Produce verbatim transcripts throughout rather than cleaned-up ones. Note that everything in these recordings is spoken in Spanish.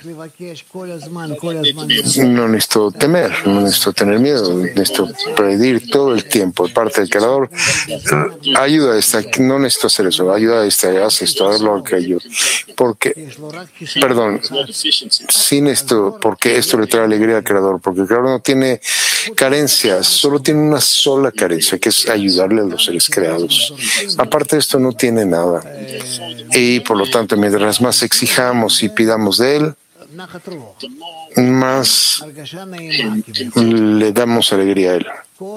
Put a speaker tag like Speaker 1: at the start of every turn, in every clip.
Speaker 1: No necesito temer, no necesito tener miedo, necesito pedir todo el tiempo de parte del Creador. Ayuda a esta, no necesito hacer eso, ayuda a esta, haz esto, haz lo que yo. Porque, perdón, sin esto, porque esto le trae alegría al Creador, porque el Creador no tiene carencias, solo tiene una sola carencia, que es ayudarle a los seres creados. Aparte de esto, no tiene nada. Y por lo tanto, mientras más exijamos y pidamos de Él, más le damos alegría a Él.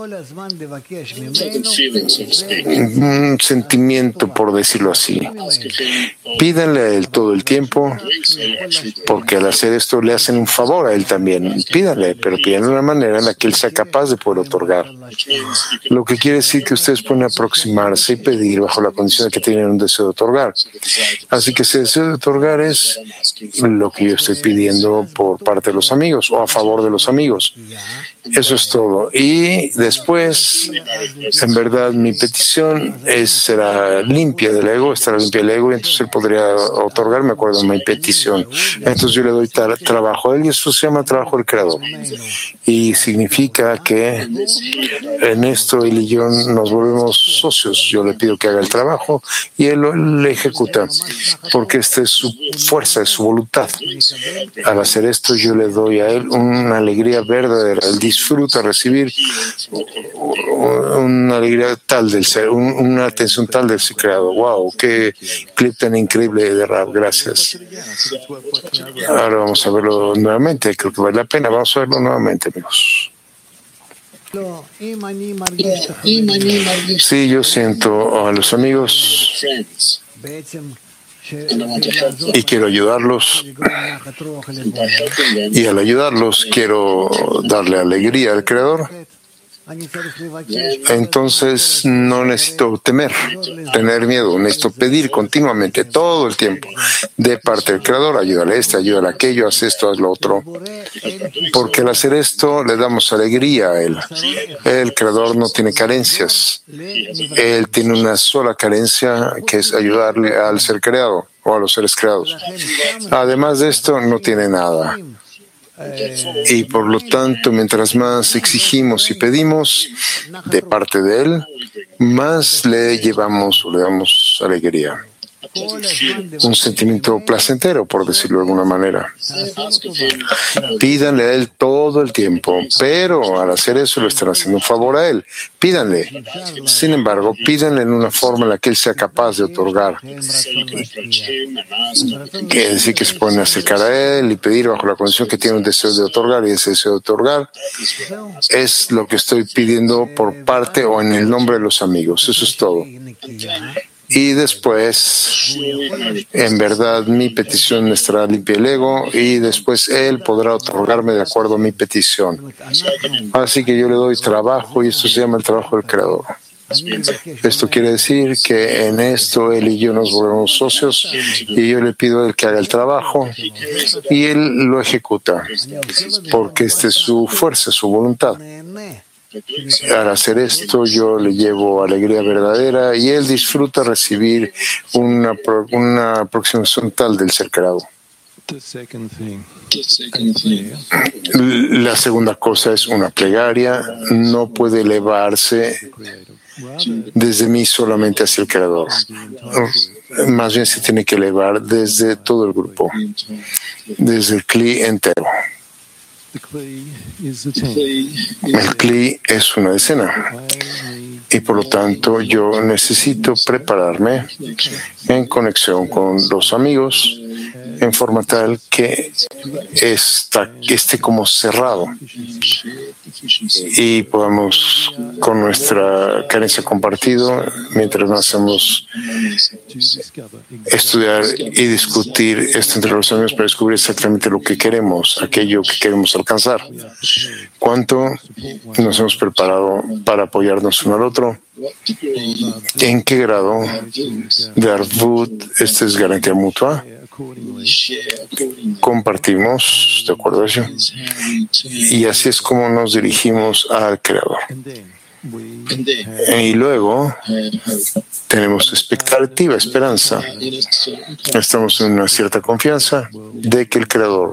Speaker 1: Un sentimiento, por decirlo así. Pídanle a Él todo el tiempo, porque al hacer esto le hacen un favor a Él también. Pídanle, pero pídanle de una manera en la que Él sea capaz de poder otorgar. Lo que quiere decir que ustedes pueden aproximarse y pedir bajo la condición de que tienen un deseo de otorgar. Así que ese deseo de otorgar es lo que yo estoy pidiendo por parte de los amigos o a favor de los amigos. Eso es todo. Y después, en verdad, mi petición es, será limpia del ego, estará limpia del ego, y entonces Él podría otorgarme de acuerdo a mi petición. Entonces yo le doy tra- trabajo a Él, y eso se llama trabajo del Creador. Y significa que en esto Él y yo nos volvemos socios. Yo le pido que haga el trabajo y Él lo le ejecuta, porque esta es su fuerza, es su voluntad. Al hacer esto, yo le doy a Él una alegría verdadera. Él disfruta recibir una alegría tal del ser, una atención tal del ser creado. ¡Wow! ¡Qué clip tan increíble de rap! Gracias. Ahora vamos a verlo nuevamente. Creo que vale la pena. Vamos a verlo nuevamente, amigos. Sí, yo siento a los amigos y quiero ayudarlos, y al ayudarlos quiero darle alegría al Creador. Entonces no necesito temer, tener miedo, necesito pedir continuamente, todo el tiempo, de parte del Creador: ayúdale a este, ayúdale a aquello, haz esto, haz lo otro. Porque al hacer esto le damos alegría a Él. El Creador no tiene carencias. Él tiene una sola carencia, que es ayudarle al ser creado o a los seres creados. Además de esto, no tiene nada. Y por lo tanto, mientras más exigimos y pedimos de parte de Él, más le llevamos o le damos alegría. Un sentimiento placentero, por decirlo de alguna manera. Pídanle a Él todo el tiempo, pero al hacer eso le están haciendo un favor a Él. Pídanle. Sin embargo, pídanle en una forma en la que Él sea capaz de otorgar. Quiere decir que se pueden acercar a Él y pedir bajo la condición que tiene un deseo de otorgar, y ese deseo de otorgar es lo que estoy pidiendo por parte o en el nombre de los amigos. Eso es todo. Y después, en verdad, mi petición estará limpia el ego, y después Él podrá otorgarme de acuerdo a mi petición. Así que yo le doy trabajo, y esto se llama el trabajo del Creador. Esto quiere decir que en esto Él y yo nos volvemos socios, y yo le pido a Él que haga el trabajo y Él lo ejecuta, porque esta es su fuerza, su voluntad. Al hacer esto, yo le llevo alegría verdadera, y Él disfruta recibir una, una aproximación tal del ser creado. La segunda cosa es una plegaria. No puede elevarse desde mí solamente hacia el Creador. Más bien se tiene que elevar desde todo el grupo, desde el Kli entero. El Kli es una decena, y por lo tanto yo necesito prepararme en conexión con los amigos en forma tal que, está, que esté como cerrado, y podamos, con nuestra carencia compartida, mientras más hacemos estudiar y discutir esto entre los amigos para descubrir exactamente lo que queremos, aquello que queremos alcanzar. ¿Cuánto nos hemos preparado para apoyarnos uno al otro? ¿En qué grado de Arvut esta es garantía mutua? Compartimos de acuerdo a eso, y así es como nos dirigimos al Creador. Y luego tenemos expectativa, esperanza. Estamos en una cierta confianza de que el Creador